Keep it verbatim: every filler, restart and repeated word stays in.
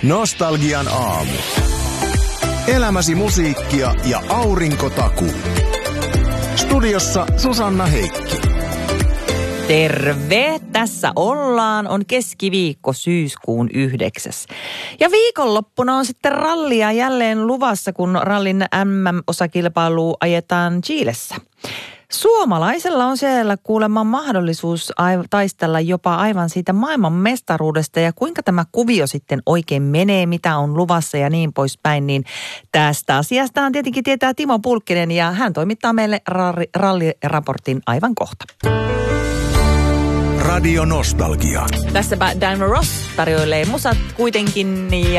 Nostalgian aamu. Elämäsi musiikkia ja aurinkotakuu. Studiossa Susanna Heikki. Terve! Tässä ollaan. On keskiviikko syyskuun yhdeksäs. Ja viikonloppuna on sitten rallia jälleen luvassa, kun rallin M M-osakilpailu ajetaan Chilessä. Suomalaisella on siellä kuulemma mahdollisuus taistella jopa aivan siitä maailman mestaruudesta ja kuinka tämä kuvio sitten oikein menee, mitä on luvassa ja niin poispäin. Niin tästä asiasta tietenkin tietää Timo Pulkkinen ja hän toimittaa meille ralliraportin aivan kohta. Radio Nostalgia. Tässäpä Diana Ross tarjoilee musat kuitenkin ja